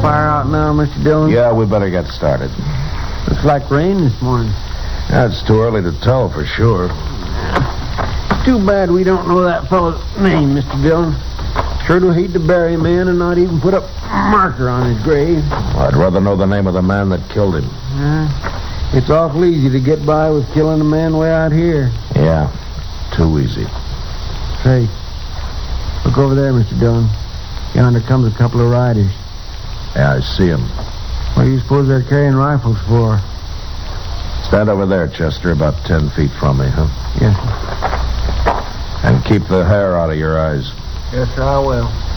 fire out now, Mr. Dillon? Yeah, we better get started. Looks like rain this morning. That's too early to tell for sure. Too bad we don't know that fellow's name, Mr. Dillon. Sure do hate to bury him in and not even put a marker on his grave. I'd rather know the name of the man that killed him. It's awful easy to get by with killing a man way out here. Yeah, too easy. Say, look over there, Mr. Dillon. Yonder comes a couple of riders. Yeah, I see him. What do you suppose they're carrying rifles for? Stand over there, Chester, about 10 feet from me, huh? Yes, sir. And keep the hair out of your eyes. Yes, sir, I will.